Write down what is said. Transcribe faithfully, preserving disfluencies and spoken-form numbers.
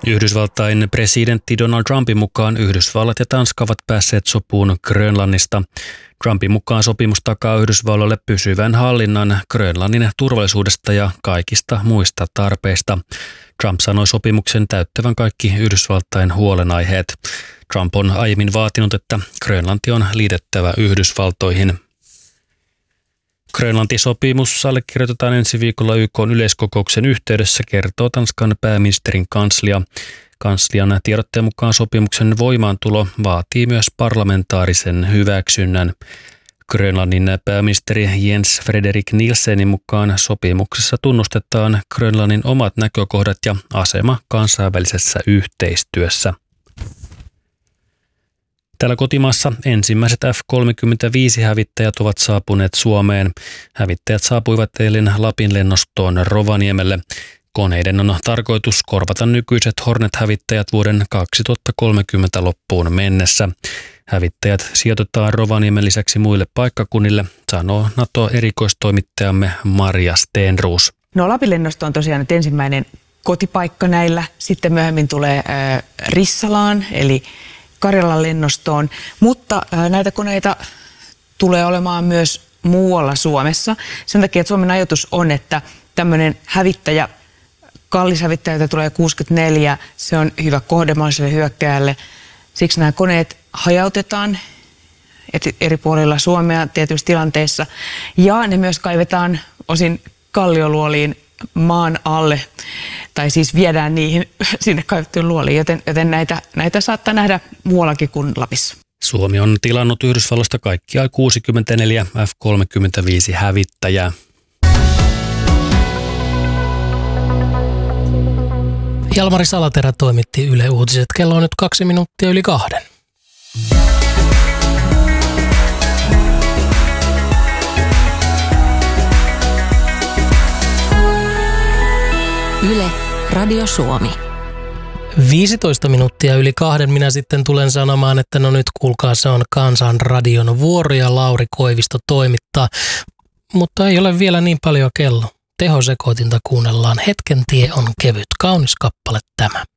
Yhdysvaltain presidentti Donald Trumpin mukaan Yhdysvallat ja Tanska ovat päässeet sopuun Grönlannista. Trumpin mukaan sopimus takaa Yhdysvalloille pysyvän hallinnan Grönlannin turvallisuudesta ja kaikista muista tarpeista. Trump sanoi sopimuksen täyttävän kaikki Yhdysvaltain huolenaiheet. Trump on aiemmin vaatinut, että Grönlanti on liitettävä Yhdysvaltoihin. Grönlanti-sopimus allekirjoitetaan ensi viikolla Y K:n yleiskokouksen yhteydessä, kertoo Tanskan pääministerin kanslia. Kanslian tiedotteen mukaan sopimuksen voimaantulo vaatii myös parlamentaarisen hyväksynnän. Grönlannin pääministeri Jens Frederik Nielsenin mukaan sopimuksessa tunnustetaan Grönlannin omat näkökohdat ja asema kansainvälisessä yhteistyössä. Täällä kotimaassa ensimmäiset F kolmekymmentäviisi-hävittäjät ovat saapuneet Suomeen. Hävittäjät saapuivat eilen Lapin lennostoon Rovaniemelle. Koneiden on tarkoitus korvata nykyiset Hornet-hävittäjät vuoden kaksituhattakolmekymmentä loppuun mennessä. Hävittäjät sijoitetaan Rovaniemen lisäksi muille paikkakunnille, sanoo NATO-erikoistoimittajamme Marja Stenroos. No Lapin lennosto on tosiaan nyt ensimmäinen kotipaikka näillä. Sitten myöhemmin tulee äh, Rissalaan, eli Karjalan lennostoon, mutta ää, näitä koneita tulee olemaan myös muualla Suomessa. Sen takia, että Suomen ajatus on, että tämmöinen hävittäjä, kallis hävittäjä, jota tulee kuusikymmentäneljä, se on hyvä kohde mahdolliselle hyökkääjälle. Siksi nämä koneet hajautetaan eri puolilla Suomea tietyissä tilanteissa ja ne myös kaivetaan osin kallioluoliin maan alle, tai siis viedään niihin sinne kaivettuun luoliin, joten, joten näitä, näitä saattaa nähdä muuallakin kuin Lapissa. Suomi on tilannut Yhdysvalloista kaikkiaan kuusikymmentäneljä F kolmekymmentäviisi hävittäjää. Jalmari Salaterä toimitti Yle Uutiset. Kello on nyt kaksi minuuttia yli kahden. Yle, Radio Suomi. viisitoista minuuttia yli kahden minä sitten tulen sanomaan, että no nyt kuulkaa, se on Kansanradion vuoro ja Lauri Koivisto toimittaa. Mutta ei ole vielä niin paljon kello. Tehosekoitinta kuunnellaan. Hetken tie on kevyt. Kaunis kappale tämä.